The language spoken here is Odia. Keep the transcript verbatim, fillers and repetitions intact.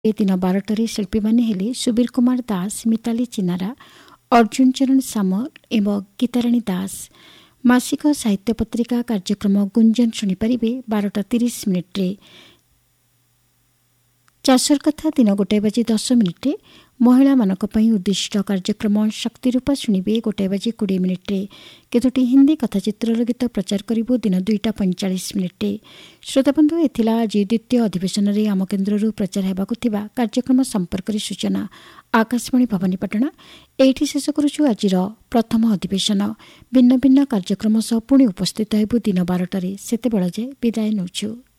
ଏ ଦିନ ବାରଟାରେ ଶିଳ୍ପୀମାନେ ହେଲେ ସୁବୀର କୁମାର ଦାସ, ମିତାଲି ଚିନାରା, ଅର୍ଜୁନ ଚରଣ ସାମଲ ଏବଂ ଗୀତାରାଣୀ ଦାସ। ମାସିକ ସାହିତ୍ୟ ପତ୍ରିକା କାର୍ଯ୍ୟକ୍ରମ ଗୁଞ୍ଜନ ଶୁଣିପାରିବେ ବାରଟା ତିରିଶ ମିନିଟ୍ରେ। ଚାଷର କଥା ଦିନ ଗୋଟାଏ ବାଜି ଦଶ ମିନିଟ୍ରେ। ମହିଳାମାନଙ୍କ ପାଇଁ ଉଦ୍ଦିଷ୍ଟ କାର୍ଯ୍ୟକ୍ରମ ଶକ୍ତିରୂପା ଶୁଣିବେ ଗୋଟାଏ ବାଜି କୋଡ଼ିଏ ମିନିଟ୍ରେ। କେତୋଟି ହିନ୍ଦୀ କଥାଚିତ୍ରର ଗୀତ ପ୍ରଚାର କରିବୁ ଦିନ ଦୁଇଟା ପଇଁଚାଳିଶ ମିନିଟ୍ରେ। ଶ୍ରୋତାବନ୍ଧୁ, ଏଥିଲା ଆଜି ଦ୍ୱିତୀୟ ଅଧିବେଶନରେ ଆମ କେନ୍ଦ୍ରରୁ ପ୍ରଚାର ହେବାକୁ ଥିବା କାର୍ଯ୍ୟକ୍ରମ ସମ୍ପର୍କରେ ସୂଚନା। ଆକାଶବାଣୀ ଭବାନୀପାଟଣା। ଏଇଠି ଶେଷ କରୁଛୁ ଆଜିର ପ୍ରଥମ ଅଧିବେଶନ। ଭିନ୍ନ ଭିନ୍ନ କାର୍ଯ୍ୟକ୍ରମ ସହ ପୁଣି ଉପସ୍ଥିତ ହେବୁ ଦିନ ବାରଟାରେ। ସେତେବେଳେ ଯାଏ ବିଦାୟ ନେଉଛୁ।